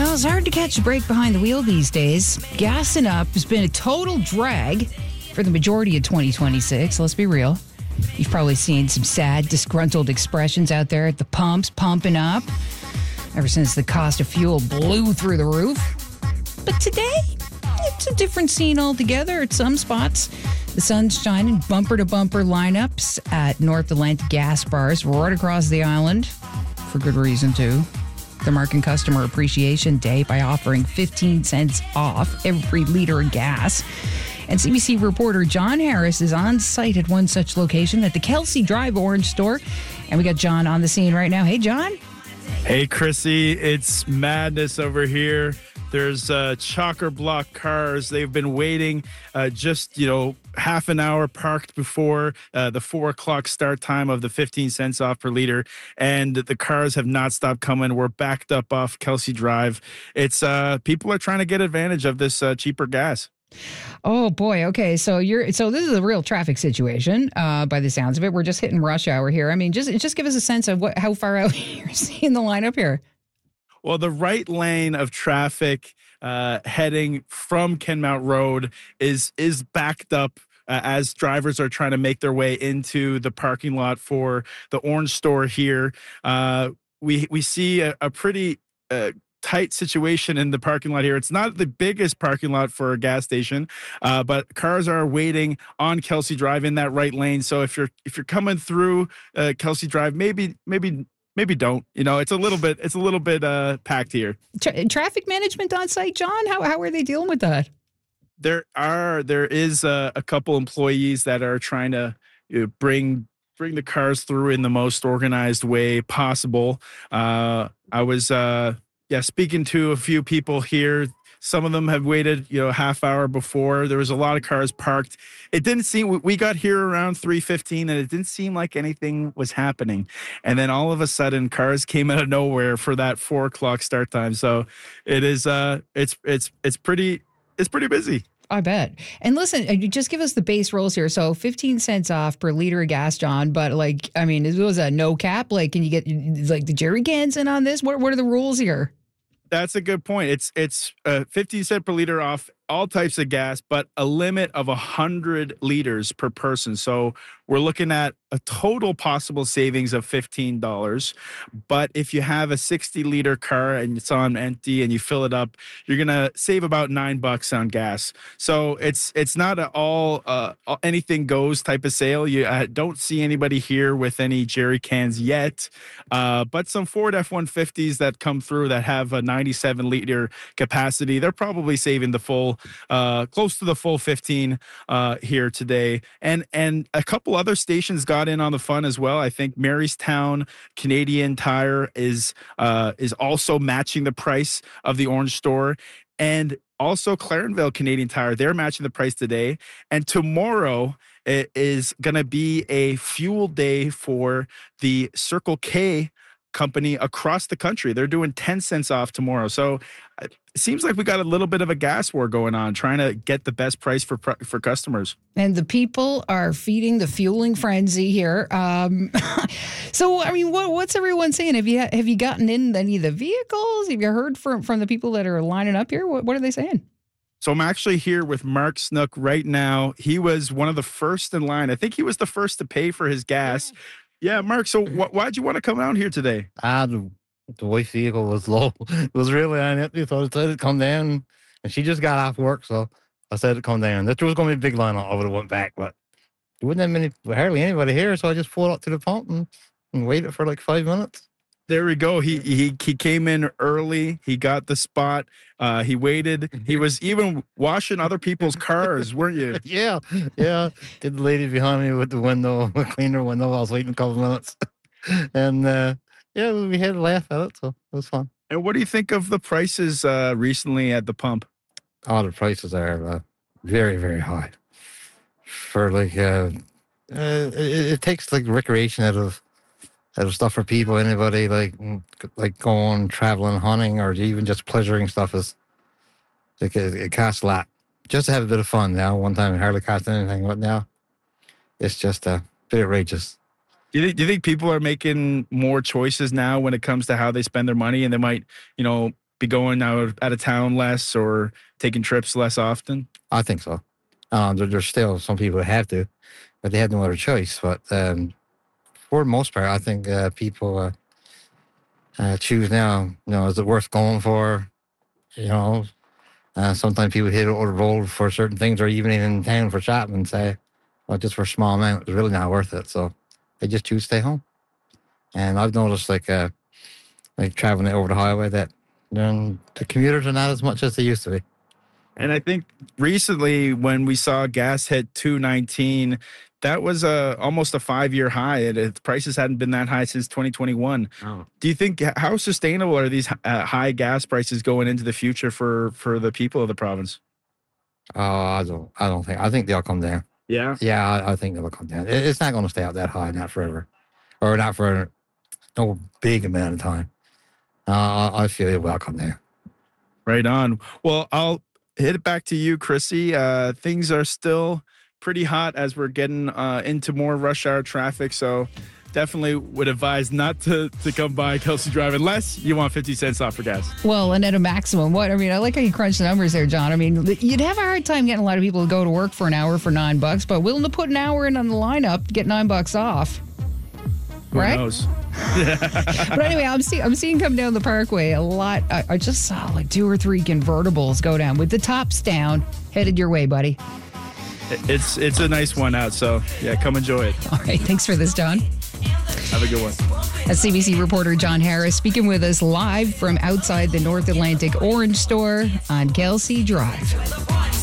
Well, it's hard to catch a break behind the wheel these days. Gassing up has been a total drag for the majority of 2026. Let's be real. You've probably seen some sad, disgruntled expressions out there at the pumps, pumping up, ever since the cost of fuel blew through the roof. But today, it's a different scene altogether at some spots. The sun's shining, bumper-to-bumper lineups at North Atlantic gas bars right across the island, for good reason, too. They're marking Customer Appreciation Day by offering 15 cents off every liter of gas. And CBC reporter John Harris is on site at one such location at the Kelsey Drive Orange store. And we got John on the scene right now. Hey, John. Hey, Chrissy. It's madness over here. There's chocker block cars. They've been waiting just half an hour parked before the 4 o'clock start time of the 15 cents off per liter. And the cars have not stopped coming. We're backed up off Kelsey Drive. It's people are trying to get advantage of this cheaper gas. Oh boy. Okay. So this is a real traffic situation, by the sounds of it. We're just hitting rush hour here. I mean, just give us a sense of how far out you're seeing the lineup here. Well, the right lane of traffic heading from Kenmount Road is backed up as drivers are trying to make their way into the parking lot for the Orange store here. We see a pretty tight situation in the parking lot here. It's not the biggest parking lot for a gas station, but cars are waiting on Kelsey Drive in that right lane. So if you're coming through Kelsey Drive, maybe don't. It's a little bit packed here. Traffic management on site, John. How are they dealing with that? There is a couple employees that are trying to bring the cars through in the most organized way possible. I was speaking to a few people here. Some of them have waited, half hour before. There was a lot of cars parked. It didn't seem, we got here around 3:15 and it didn't seem like anything was happening. And then all of a sudden cars came out of nowhere for that 4 o'clock start time. So it is, it's pretty busy. I bet. And listen, just give us the base rules here. So 15 cents off per liter of gas, John. But it was a no cap. Can you get the jerry cans in on this? What are the rules here? That's a good point. It's 50 cents per liter off all types of gas, but a limit of 100 liters per person. So we're looking at a total possible savings of $15. But if you have a 60-liter car and it's on empty and you fill it up, you're going to save about $9 on gas. So it's not at all anything goes type of sale. You don't see anybody here with any jerry cans yet, but some Ford F-150s that come through that have a 97-liter capacity, they're probably saving the full close to the full 15 here today. And a couple other stations got in on the fun as well. I think Marystown Canadian Tire is also matching the price of the Orange store. And also Clarenville Canadian Tire, they're matching the price today. And tomorrow it is going to be a fuel day for the Circle K company across the country. They're doing 10 cents off tomorrow. So it seems like we got a little bit of a gas war going on, trying to get the best price for customers. And the people are feeding the fueling frenzy here. So, I mean, what's everyone saying? Have you gotten in any of the vehicles? Have you heard from the people that are lining up here? What are they saying? So I'm actually here with Mark Snook right now. He was one of the first in line. I think he was the first to pay for his gas. Yeah, Mark, so why'd you want to come out here today? The wife's vehicle was low. It was really empty, so I decided to come down. And she just got off work, so I said to come down. If there was going to be a big line, I would have went back, but there wasn't hardly anybody here, so I just pulled up to the pump and waited for 5 minutes. There we go. He came in early. He got the spot. He waited. He was even washing other people's cars, weren't you? Yeah. Did the lady behind me with the window, cleaned her window. I was waiting a couple minutes. And we had a laugh at it, so it was fun. And what do you think of the prices recently at the pump? Oh, the prices are very, very high. For it takes recreation out of stuff for people. Anybody like going traveling, hunting, or even just pleasuring stuff it costs a lot just to have a bit of fun. Now, one time it hardly cost anything, but now it's just a bit outrageous. Do you think people are making more choices now when it comes to how they spend their money, and they might, be going out of town less or taking trips less often? I think so. There's still some people that have to, but they have no other choice. But for the most part, I think people choose now. Is it worth going for? Sometimes people hit over the road for certain things, or even in town for shopping and say, well, just for a small amount, it's really not worth it. So they just choose to stay home. And I've noticed, like traveling over the highway, that the commuters are not as much as they used to be. And I think recently when we saw gas hit $2.19, that was almost a 5-year high. The prices hadn't been that high since 2021. Oh. Do you think, how sustainable are these high gas prices going into the future for the people of the province? I don't think. I think they'll come down. Yeah. Yeah, I think they'll come down. It's not going to stay out that high, not forever, or not for no big amount of time. I feel it will come down. Right on. Well, I'll hit it back to you, Chrissy. Things are still pretty hot as we're getting into more rush hour traffic. So definitely would advise not to come by Kelsey Drive unless you want 50 cents off for gas. Well, and at a maximum, I like how you crunch the numbers there, John. I mean, you'd have a hard time getting a lot of people to go to work for an hour for $9, but willing to put an hour in on the lineup to get $9 off. Who right? knows? But anyway, I'm seeing come down the Parkway a lot. I just saw like 2 or 3 convertibles go down with the tops down, headed your way, buddy. It's a nice one out, so yeah, come enjoy it. All right, thanks for this, John. Have a good one. That's CBC reporter John Harris speaking with us live from outside the North Atlantic Orange store on Kelsey Drive.